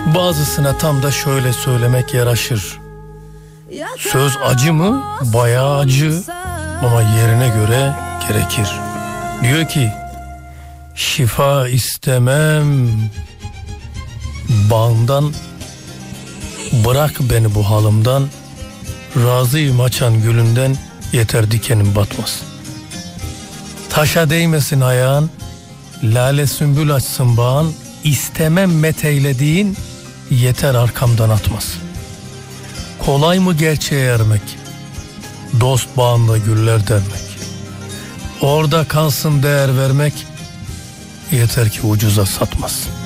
Bazısına tam da şöyle söylemek yaraşır. Söz acı mı? Bayağı acı ama yerine göre gerekir. Diyor ki şifa istemem bağımdan, bırak beni bu halımdan, razıyım açan gülünden, yeter dikenim batmasın. Taşa değmesin ayağın, lale sümbül açsın bağın, istemem meteylediğin, yeter arkamdan atmasın. Kolay mı gerçeğe ermek, dost bağında güller dermek, orada kalsın değer vermek, yeter ki ucuza satmasın.